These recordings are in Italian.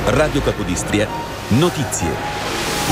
Radio Capodistria, notizie.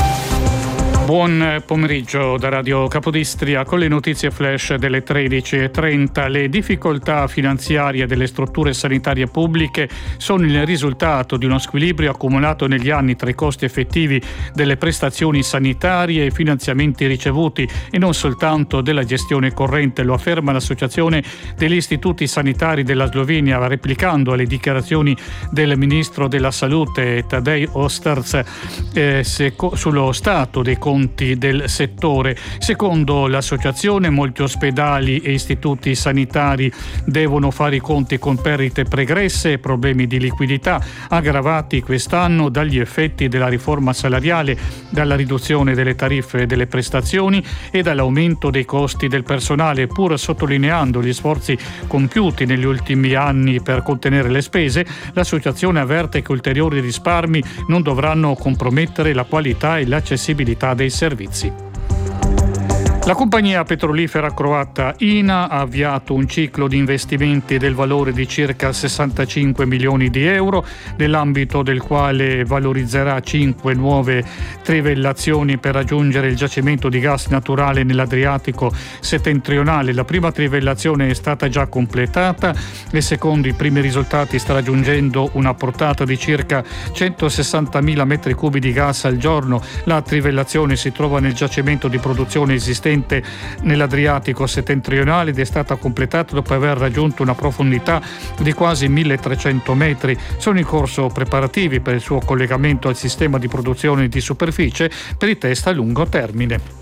Buon pomeriggio da Radio Capodistria con le notizie flash delle 13:30. Le difficoltà finanziarie delle strutture sanitarie pubbliche sono il risultato di uno squilibrio accumulato negli anni tra i costi effettivi delle prestazioni sanitarie e i finanziamenti ricevuti e non soltanto della gestione corrente, lo afferma l'Associazione degli Istituti Sanitari della Slovenia, replicando alle dichiarazioni del Ministro della Salute Tadej Ostrc sullo stato dei conti del settore. Secondo l'associazione, molti ospedali e istituti sanitari devono fare i conti con perdite pregresse e problemi di liquidità aggravati quest'anno dagli effetti della riforma salariale, dalla riduzione delle tariffe delle prestazioni e dall'aumento dei costi del personale. Pur sottolineando gli sforzi compiuti negli ultimi anni per contenere le spese, l'associazione avverte che ulteriori risparmi non dovranno compromettere la qualità e l'accessibilità dei servizi. La compagnia petrolifera croata INA ha avviato un ciclo di investimenti del valore di circa 65 milioni di euro, nell'ambito del quale valorizzerà 5 nuove trivellazioni per raggiungere il giacimento di gas naturale nell'Adriatico settentrionale. La prima trivellazione è stata già completata e secondo i primi risultati sta raggiungendo una portata di circa 160.000 metri cubi di gas al giorno. La trivellazione si trova nel giacimento di produzione esistente nell'Adriatico settentrionale ed è stata completata dopo aver raggiunto una profondità di quasi 1300 metri. Sono in corso preparativi per il suo collegamento al sistema di produzione di superficie per i test a lungo termine.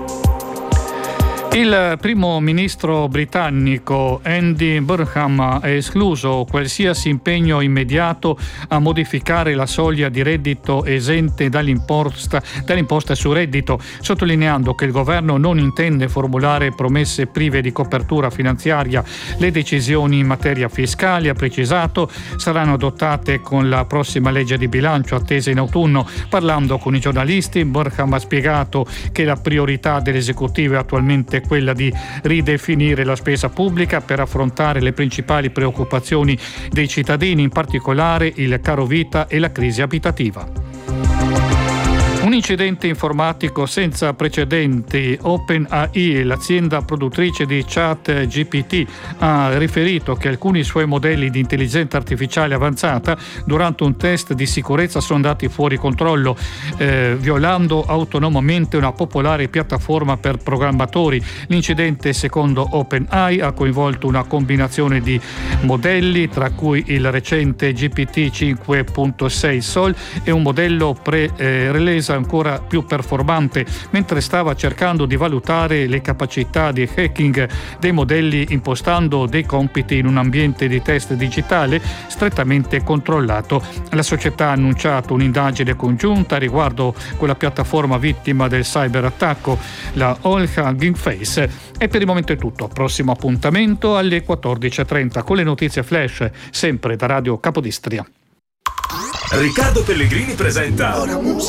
Il primo ministro britannico Andy Burnham ha escluso qualsiasi impegno immediato a modificare la soglia di reddito esente dall'imposta su reddito, sottolineando che il governo non intende formulare promesse prive di copertura finanziaria. Le decisioni in materia fiscale, ha precisato, saranno adottate con la prossima legge di bilancio attesa in autunno. Parlando con i giornalisti, Burnham ha spiegato che la priorità dell'esecutivo è attualmente quella di ridefinire la spesa pubblica per affrontare le principali preoccupazioni dei cittadini, in particolare il caro vita e la crisi abitativa. Un incidente informatico senza precedenti. OpenAI, l'azienda produttrice di ChatGPT, ha riferito che alcuni suoi modelli di intelligenza artificiale avanzata durante un test di sicurezza sono andati fuori controllo, violando autonomamente una popolare piattaforma per programmatori. L'incidente, secondo OpenAI, ha coinvolto una combinazione di modelli, tra cui il recente GPT 5.6 Sol e un modello release ancora più performante, mentre stava cercando di valutare le capacità di hacking dei modelli impostando dei compiti in un ambiente di test digitale strettamente controllato. La società ha annunciato un'indagine congiunta riguardo quella piattaforma vittima del cyberattacco, la Hugging Face. E per il momento è tutto. Prossimo appuntamento alle 14:30 con le notizie flash, sempre da Radio Capodistria. Riccardo Pellegrini presenta